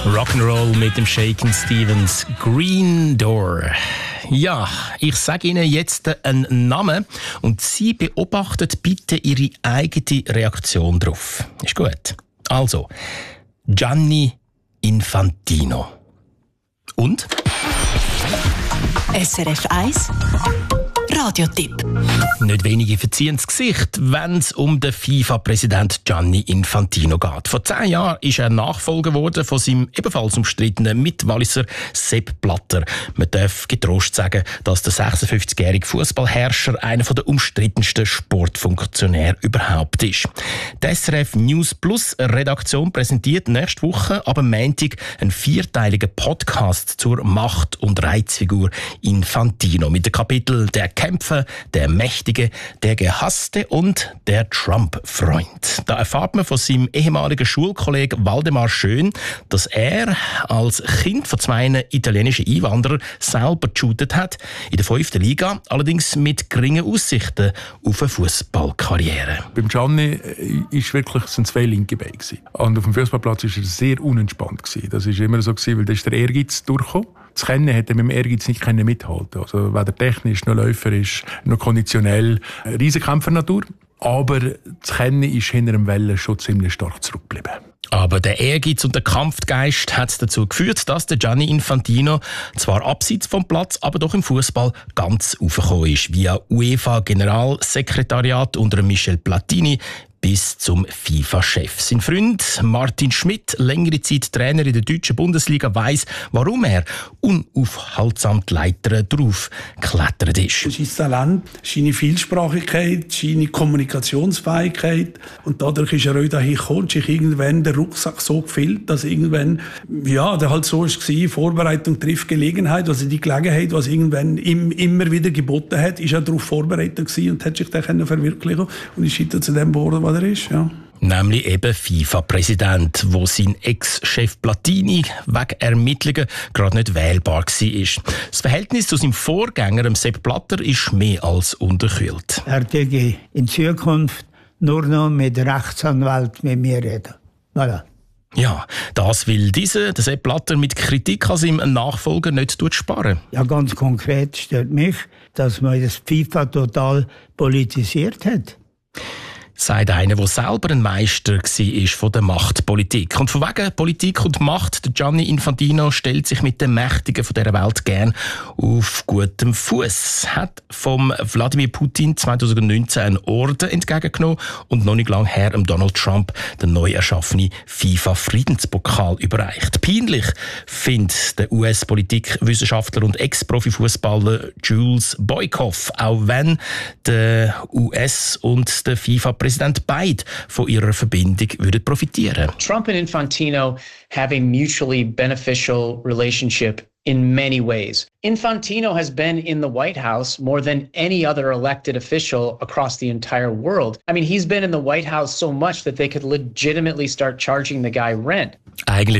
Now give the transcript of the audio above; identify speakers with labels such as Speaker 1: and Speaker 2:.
Speaker 1: Rock'n'Roll mit dem Shakin' Stevens, Green Door. Ja, ich sage Ihnen jetzt einen Namen und Sie beobachten bitte Ihre eigene Reaktion darauf. Ist gut. Also, Gianni Infantino. Und?
Speaker 2: SRF 1 Radiotipp.
Speaker 1: Nicht wenige verziehen das Gesicht, wenn es um den FIFA-Präsident Gianni Infantino geht. Vor 10 Jahren ist er Nachfolger geworden von seinem ebenfalls umstrittenen Mitwalliser Sepp Blatter. Man darf getrost sagen, dass der 56-jährige Fußballherrscher einer der umstrittensten Sportfunktionäre überhaupt ist. Die SRF News Plus Redaktion präsentiert nächste Woche ab Montag einen 4-teiligen Podcast zur Macht- und Reizfigur Infantino mit dem Kapitel «Der Kämpfer, der Mächtige, der Gehasste und der Trump-Freund». Da erfahrt man von seinem ehemaligen Schulkollegen Waldemar Schön, dass er als Kind von 2 italienischen Einwanderern selber geshootet hat, in der 5. Liga, allerdings mit geringen Aussichten auf eine Fußballkarriere.
Speaker 3: Beim Gianni sind 2 linke Beine. Und auf dem Fußballplatz war er sehr unentspannt. Das war immer so, weil da ist der Ehrgeiz durchgekommen. Das Kennen hätte er mit dem Ehrgeiz nicht mithalten. Also weder technisch, noch läuferisch, noch konditionell. Riesenkämpfer-Natur. Aber das Kennen ist hinter dem Wellen schon ziemlich stark zurückgeblieben.
Speaker 1: Aber der Ehrgeiz und der Kampfgeist hat dazu geführt, dass der Gianni Infantino zwar abseits vom Platz, aber doch im Fußball ganz aufgekommen ist. Via UEFA-Generalsekretariat unter Michel Platini bis zum FIFA-Chef. Sein Freund Martin Schmidt, längere Zeit Trainer in der deutschen Bundesliga, weiss, warum er unaufhaltsam die Leiter drauf geklettert ist.
Speaker 4: Sein Talent, seine Vielsprachigkeit, seine Kommunikationsfähigkeit. Und dadurch ist er auch dahin gekommen, sich irgendwann der Rucksack so gefüllt, dass irgendwann, ja, der halt so war, Vorbereitung trifft Gelegenheit, also die Gelegenheit, was irgendwann ihm immer wieder geboten hat, ist er darauf vorbereitet gewesen und hat sich dann verwirklichen und ist heute zu dem geworden, was er ist, ja.
Speaker 1: Nämlich eben FIFA-Präsident, wo sein Ex-Chef Platini wegen Ermittlungen gerade nicht wählbar war. Das Verhältnis zu seinem Vorgänger, Sepp Blatter, ist mehr als unterkühlt.
Speaker 5: Er würde in Zukunft nur noch mit Rechtsanwalt mit mir reden. Voilà.
Speaker 1: Ja, das will der Sepp Blatter mit Kritik an seinem Nachfolger nicht sparen.
Speaker 5: Ja, ganz konkret stört mich, dass man das FIFA total politisiert hat.
Speaker 1: Sagt einer, der selber ein Meister war von der Machtpolitik. Und von wegen Politik und Macht, der Gianni Infantino stellt sich mit den Mächtigen von dieser Welt gern auf gutem Fuß. Hat vom Wladimir Putin 2019 einen Orden entgegengenommen und noch nicht lange her Donald Trump den neu erschaffenen FIFA-Friedenspokal überreicht. Peinlich findet der US-Politikwissenschaftler und Ex-Profifußballer Jules Boykoff, auch wenn der US- und der FIFA-Präsident beide von ihrer Verbindung würden profitieren.
Speaker 6: Trump and Infantino have a mutually beneficial relationship in many ways. Infantino has been in the White House more than any other elected official across the entire world. I mean, he's been in the White House so much that they could legitimately start charging the guy rent.
Speaker 1: Eigentlich